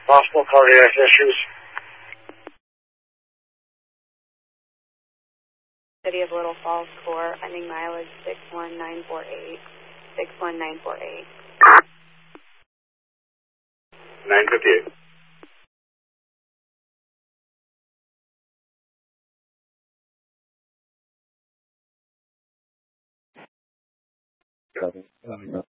Possible cardiac issues. City of Little Falls Core, ending mileage 61948. 61948. 958. Copy.